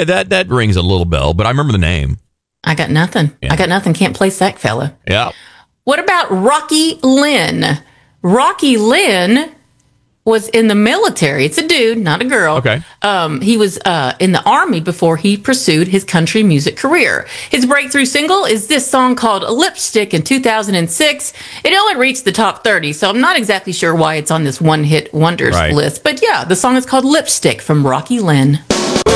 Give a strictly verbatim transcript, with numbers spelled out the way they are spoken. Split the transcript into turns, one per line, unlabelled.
yeah, that that rings a little bell, but I remember the name.
I got nothing.
Yeah.
I got nothing. Can't place that fella.
Yeah.
What about Rocky Lynn? Rocky Lynn was in the military. It's a dude, not a girl.
Okay.
Um, he was uh, in the Army before he pursued his country music career. His breakthrough single is this song called Lipstick in two thousand six. It only reached the top thirty, so I'm not exactly sure why it's on this one-hit wonders
Right.
list. But yeah, the song is called Lipstick from Rocky Lynn.